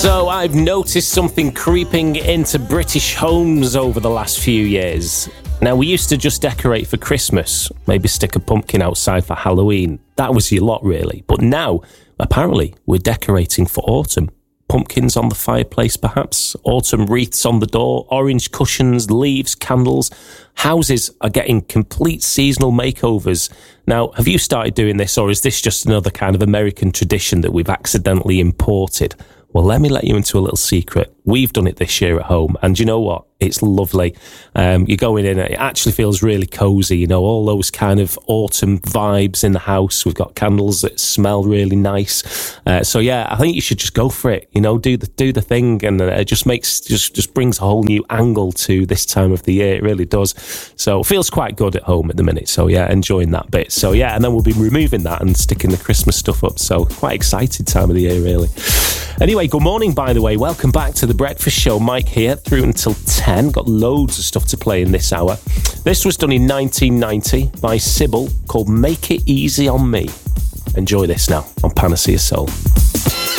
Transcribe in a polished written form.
So I've noticed something creeping into British homes over the last few years. Now, we used to just decorate for Christmas, maybe stick a pumpkin outside for Halloween. That was your lot, really. But now, apparently, we're decorating for autumn. Pumpkins on the fireplace, perhaps. Autumn wreaths on the door. Orange cushions, leaves, candles. Houses are getting complete seasonal makeovers. Now, have you started doing this, or is this just another kind of American tradition that we've accidentally imported? Well, let me let you into a little secret. We've done it this year at home, and you know what? It's lovely. You're going in, it actually feels really cozy, you know, all those kind of autumn vibes in the house. We've got candles that smell really nice. So yeah, I think you should just go for it, you know, do the thing, and it just brings a whole new angle to this time of the year. It really does. So it feels quite good at home at the minute. So yeah, enjoying that bit. So yeah, and then we'll be removing that and sticking the Christmas stuff up. So quite excited time of the year, really. Anyway, good morning, by the way. Welcome back to The Breakfast Show. Mike here, through until 10. Got loads of stuff to play in this hour. This was done in 1990 by Sybil, called Make It Easy on Me. Enjoy this now on Panacea Soul.